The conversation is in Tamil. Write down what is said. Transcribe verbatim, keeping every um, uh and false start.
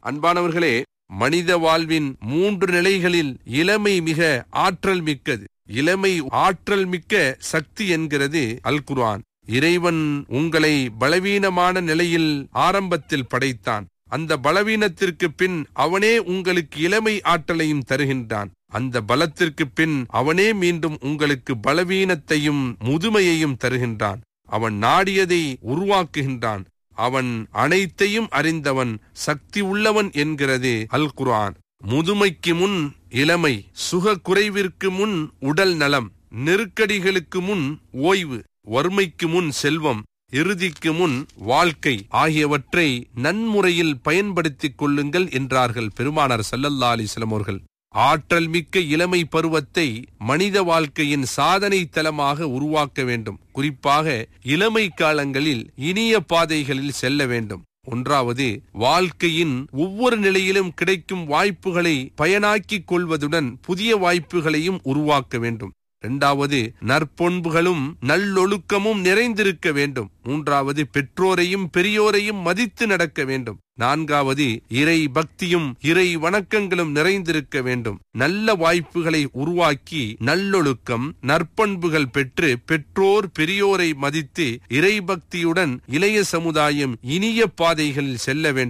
அன்பானவர்களே, மனித வாழ்வின் மூன்று நிலைகளில் இளமை மிக ஆற்றல் மிக்கது. இளமை ஆற்றல் மிக்க சக்தி என்கிறது அல் குர்ஆன். இறைவன் உங்களை பலவீனமான நிலையில் ஆரம்பத்தில் படைத்தான். அந்த பலவீனத்திற்கு பின் அவனே உங்களுக்கு இளமை ஆற்றலையும் தருகின்றான். அந்த பலத்திற்கு பின் அவனே மீண்டும் உங்களுக்கு பலவீனத்தையும் முதுமையையும் தருகின்றான். அவன் நாடியதை உருவாக்குகின்றான். அவன் அனைத்தையும் அறிந்தவன், சக்தி உள்ளவன் என்கிறது அல் குர்ஆன். முதுமைக்கு முன் இளமை, சுக குறைவிற்கு முன் உடல் நலம், நெருக்கடிகளுக்கு முன் ஓய்வு, வறுமைக்கு முன் செல்வம், இறுதிக்கு முன் வாழ்க்கை ஆகியவற்றை நன்முறையில் பயன்படுத்திக் கொள்ளுங்கள் என்றார்கள் பெருமானார் ஸல்லல்லாஹு அலைஹி வஸல்லம் அவர்கள். ஆற்றல் மிக்க இளமை பருவத்தை மனித வாழ்க்கையின் சாதனை தலமாக உருவாக்க வேண்டும். குறிப்பாக இளமை காலங்களில் இனிய பாதைகளில் செல்ல வேண்டும். ஒன்றாவது, வாழ்க்கையின் ஒவ்வொரு நிலையிலும் கிடைக்கும் வாய்ப்புகளை பயனாக்கிக் கொள்வதுடன் புதிய வாய்ப்புகளையும் உருவாக்க வேண்டும். இரண்டாவது, நற்பண்புகளும் நல்லொழுக்கமும் நிறைந்திருக்க வேண்டும். மூன்றாவது, பெற்றோரையும் பெரியோரையும் மதித்து நடக்க வேண்டும். நான்காவது, இறை பக்தியும் இறை வணக்கங்களும் நிறைந்திருக்க வேண்டும். நல்ல வாய்ப்புகளை உருவாக்கி நல்லொழுக்கம் நற்பண்புகள் பெற்று பெற்றோர் பெரியோரை மதித்து இறை பக்தியுடன் இளைய சமுதாயம் இனிய பாதைகளில் செல்ல வேண்டும்.